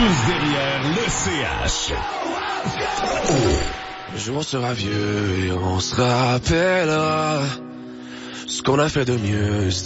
Tous derrière le CH. Le jour on sera vieux et on se rappellera ce qu'on a fait de mieux.